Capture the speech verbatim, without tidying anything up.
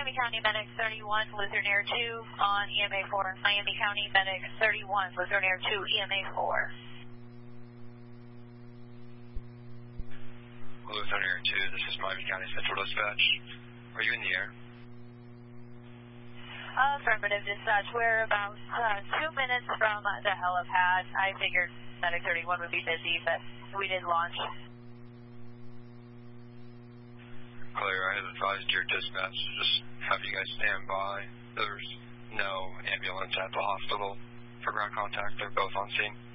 Miami County Medic thirty-one, Luzerne Air two on E M A four. Miami County Medic thirty-one, Luzerne Air two, E M A four. Luzerne Air two, this is Miami County Central Dispatch. Are you in the air? Affirmative dispatch. We're about uh, two minutes from the helipad. I figured Medic thirty-one would be busy, but we did launch. Clear. I had advised your dispatch to just have you guys stand by. There's no ambulance at the hospital for ground contact. They're both on scene.